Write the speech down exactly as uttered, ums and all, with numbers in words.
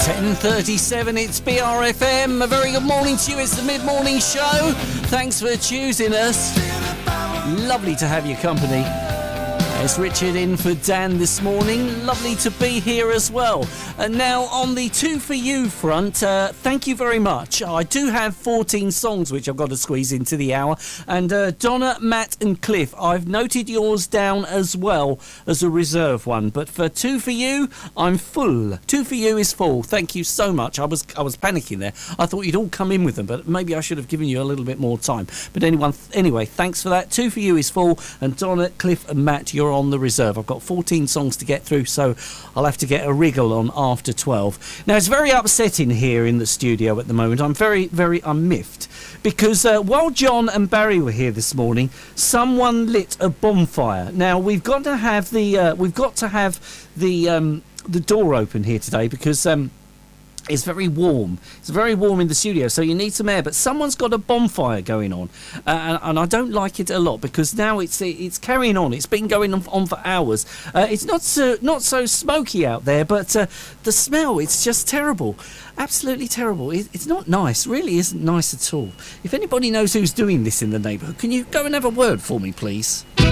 ten thirty-seven, it's B R F M. A very good morning to you. It's the mid-morning show. Thanks for choosing us. Lovely to have your company. It's Richard in for Dan this morning. Lovely to be here as well. And now on the two for you front, uh, thank you very much. I do have fourteen songs which I've got to squeeze into the hour. And uh, Donna, Matt and Cliff, I've noted yours down as well as a reserve one. But for two for you, I'm full. Two for you is full. Thank you so much. I was I was panicking there. I thought you'd all come in with them, but maybe I should have given you a little bit more time. But anyone, anyway, thanks for that. Two for you is full. And Donna, Cliff and Matt, you're on the reserve. I've got fourteen songs to get through, so I'll have to get a wriggle on after twelve. Now, it's very upsetting here in the studio at the moment. I'm very, very, I'm miffed because uh, while John and Barry were here this morning, someone lit a bonfire. Now, we've got to have the, uh, we've got to have the, um, the door open here today because, um, it's very warm. It's very warm in the studio, so you need some air. But someone's got a bonfire going on, uh, and, and I don't like it a lot because now it's it's carrying on. It's been going on, on for hours. Uh, it's not so not so smoky out there, but uh, the smell, it's just terrible. Absolutely terrible. It, it's not nice. Really isn't nice at all. If anybody knows who's doing this in the neighbourhood, can you go and have a word for me, please?